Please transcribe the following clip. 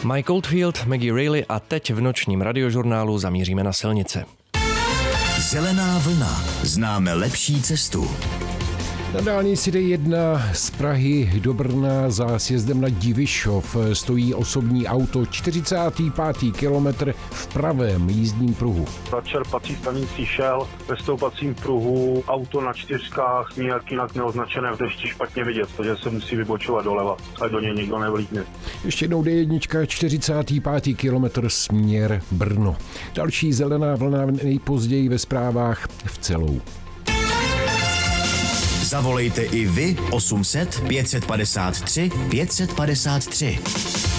Mike Oldfield, Maggie Reilly a teď v nočním radiožurnálu zamíříme na silnice. Zelená vlna. Známe lepší cestu. Na dálnici D1 z Prahy do Brna za sjezdem na Divišov stojí osobní auto, 45. kilometr v pravém jízdním pruhu. Na čerpací stanici šel ve stoupacím pruhu, auto na čtyřkách, nějak jinak neoznačené v dešti špatně vidět, takže se musí vybočovat doleva, ale do něj nikdo nevlídne. Ještě jednou D1, 45. kilometr směr Brno. Další zelená vlna nejpozději ve zprávách v celou. Zavolejte i vy 800 553 553.